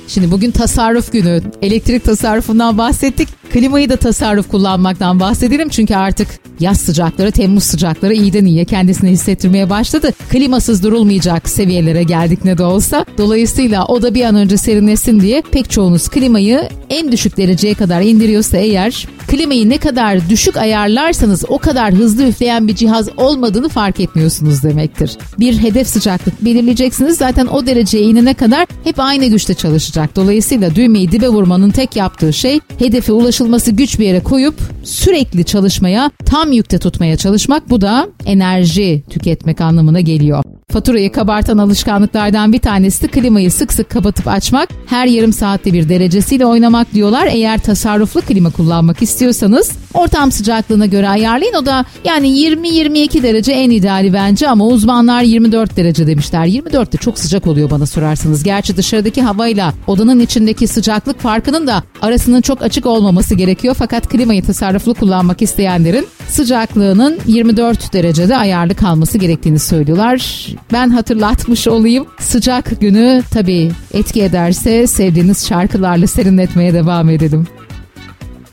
Şimdi bugün tasarruf günü. Elektrik tasarrufundan bahsettik. Klimayı da tasarruf kullanmaktan bahsedelim. Çünkü artık yaz sıcakları, Temmuz sıcakları iyiden iyiye kendisini hissettirmeye başladı. Klimasız durulmayacak seviyelere geldik ne de olsa. Dolayısıyla o da bir an önce serinlesin diye pek çoğunuz klimayı en düşük dereceye kadar indiriyorsa eğer, klimayı ne kadar düşük ayarlarsanız o kadar hızlı üfleyen bir cihaz olmadığını fark etmiyorsunuz demektir. Bir hedef sıcaklık belirleyeceksiniz. Zaten o dereceye inene kadar hep aynı güçte çalışacak. Dolayısıyla düğmeyi dibe vurmanın tek yaptığı şey hedefe ulaşılması güç bir yere koyup sürekli çalışmaya, tam yükte tutmaya çalışmak. Bu da enerji tüketmek anlamına geliyor. Faturayı kabartan alışkanlıklardan bir tanesi de klimayı sık sık kapatıp açmak, her yarım saatte bir derecesiyle oynamak diyorlar. Eğer tasarruflu klima kullanmak istiyorsanız ortam sıcaklığına göre ayarlayın. O da yani 20-22 derece en ideali bence ama uzmanlar 24 derece demişler. 24 de çok sıcak oluyor bana sorarsanız. Gerçi dışarıdaki havayla odanın içindeki sıcaklık farkının da arasının çok açık olmaması gerekiyor. Fakat klimayı tasarruflu kullanmak isteyenlerin sıcaklığının 24 derecede ayarlı kalması gerektiğini söylüyorlar. Ben hatırlatmış olayım. Sıcak günü tabii etki ederse sevdiğiniz şarkılarla serinletmeye devam edelim.